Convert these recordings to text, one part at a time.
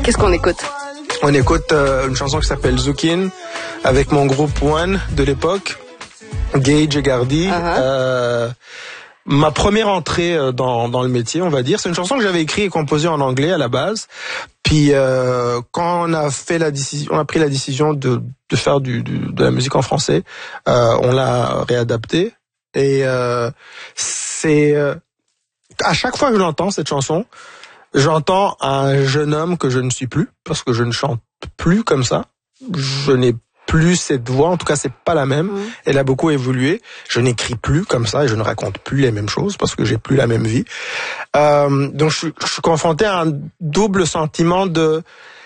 Qu'est-ce qu'on écoute? On écoute une chanson qui s'appelle Zukin avec mon groupe One de l'époque, Gage et Gardy. Ma première entrée dans le métier, on va dire. C'est une chanson que j'avais écrite et composée en anglais à la base. Puis quand on a pris la décision de faire de la musique en français, on l'a réadaptée. Et c'est à chaque fois que j'entends cette chanson, j'entends un jeune homme que je ne suis plus, parce que je ne chante plus comme ça. Je n'ai plus cette voix, en tout cas c'est pas la même. Elle a beaucoup évolué. Je n'écris plus comme ça et je ne raconte plus les mêmes choses parce que j'ai plus la même vie. Donc je suis confronté à un double sentiment de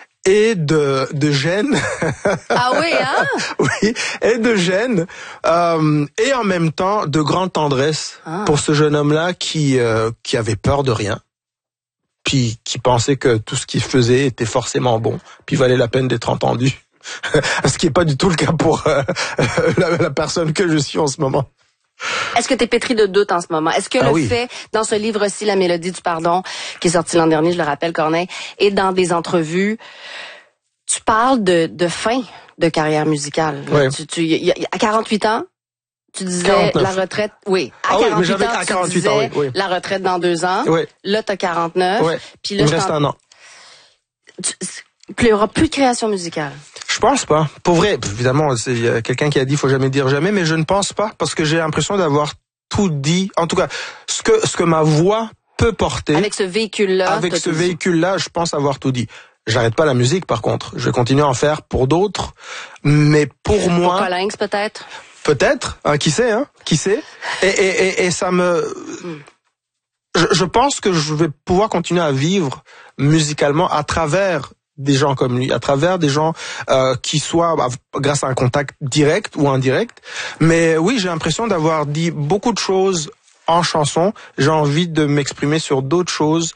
gêne. Ah oui, hein? Oui, et de gêne, et en même temps de grande tendresse pour ce jeune homme-là qui avait peur de rien, puis qui pensait que tout ce qu'il faisait était forcément bon, puis valait la peine d'être entendu. Ce qui est pas du tout le cas pour la personne que je suis en ce moment. Est-ce que tu es pétri de doute en ce moment? Est-ce que fait, dans ce livre-ci, La Mélodie du pardon, qui est sorti l'an dernier, je le rappelle, Corneille, et dans des entrevues, tu parles de fin de carrière musicale. Ouais. À 48 ans, tu disais 49. la retraite. Oui, à 48 ans, tu disais la retraite dans 2 ans. Oui. Là, t'as 49. Ouais. Puis là, il me reste un an. Il n'y aura plus de création musicale. Je pense pas. Pour vrai, évidemment, il y a quelqu'un qui a dit faut jamais dire jamais, mais je ne pense pas parce que j'ai l'impression d'avoir tout dit. En tout cas, ce que ma voix peut porter. Avec ce véhicule-là. Avec ce véhicule-là, je pense avoir tout dit. J'arrête pas la musique, par contre. Je vais continuer à en faire pour d'autres, mais pour moi. Pour Colinx, peut-être. Peut-être, qui sait, qui sait. Et ça me. Je pense que je vais pouvoir continuer à vivre musicalement à travers des gens comme lui, à travers des gens qui soient grâce à un contact direct ou indirect. Mais oui, j'ai l'impression d'avoir dit beaucoup de choses en chanson. J'ai envie de m'exprimer sur d'autres choses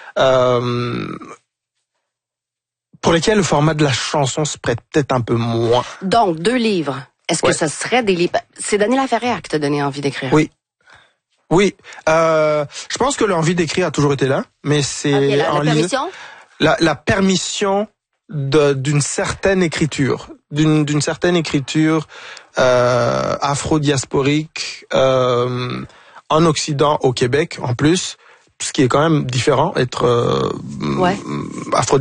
pour lesquelles le format de la chanson se prête peut-être un peu moins. Donc, 2 livres. Est-ce que ce serait des livres? C'est Daniela Ferrière qui t'a donné envie d'écrire. Oui. Oui. Je pense que l'envie d'écrire a toujours été là, mais c'est la permission? La permission d'une certaine écriture, d'une certaine écriture afro-diasporique en Occident, au Québec en plus, ce qui est quand même différent, être afro